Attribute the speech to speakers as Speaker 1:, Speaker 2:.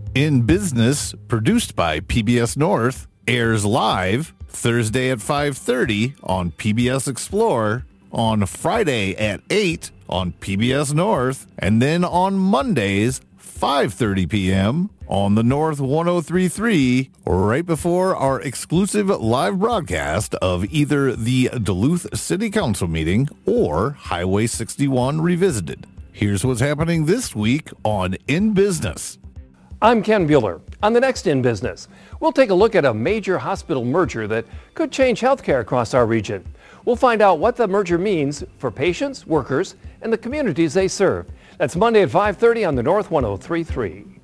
Speaker 1: In Business, produced by PBS North, airs live Thursday at 5:30 on PBS Explore, on Friday at 8 on PBS North, and then on Mondays, 5:30 p.m. on the North 103.3, right before our exclusive live broadcast of either the Duluth City Council meeting or Highway 61 Revisited. Here's what's happening this week on In Business.
Speaker 2: I'm Ken Bueller. On the next In Business, we'll take a look at a major hospital merger that could change healthcare across our region. We'll find out what the merger means for patients, workers, and the communities they serve. That's Monday at 5:30 on the North 103.3.